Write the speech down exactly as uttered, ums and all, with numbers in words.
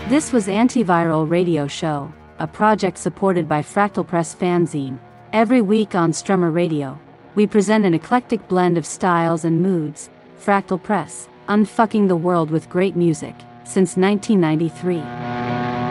This was Antiviral Radio Show, a project supported by Fractal Press Fanzine. Every week on Strummer Radio, we present an eclectic blend of styles and moods. Fractal Press, unfucking the world with great music, since nineteen ninety-three.